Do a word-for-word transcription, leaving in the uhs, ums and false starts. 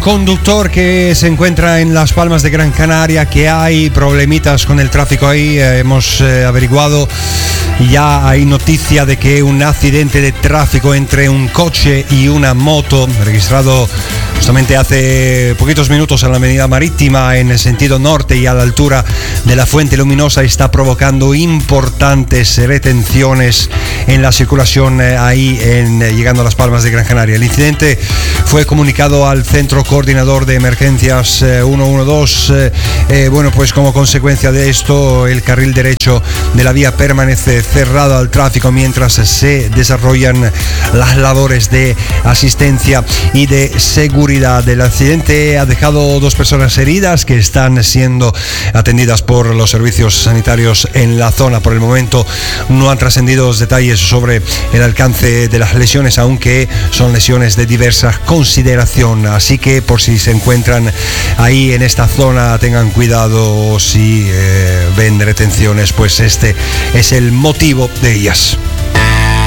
conductor que se encuentra en Las Palmas de Gran Canaria, que hay problemitas con el tráfico ahí. Eh, hemos eh, averiguado y ya hay noticia de que un accidente de tráfico entre un coche y una moto registrado justamente hace poquitos minutos en la avenida Marítima en el sentido norte y a la altura de la Fuente Luminosa está provocando importantes retenciones en la circulación eh, ahí en, eh, llegando a Las Palmas de Gran Canaria. El incidente fue comunicado al Centro Coordinador de Emergencias eh, ciento doce. Eh, eh, bueno, pues como consecuencia de esto, el carril derecho de la vía permanece cerrado al tráfico mientras se desarrollan las labores de asistencia y de seguridad. El accidente ha dejado dos personas heridas que están siendo atendidas por los servicios sanitarios en la zona. Por el momento no han trascendido detalles sobre el alcance de las lesiones, aunque son lesiones de diversa consideración. Así que por si se encuentran ahí en esta zona, tengan cuidado si eh, ven retenciones, pues este es el motivo de ellas.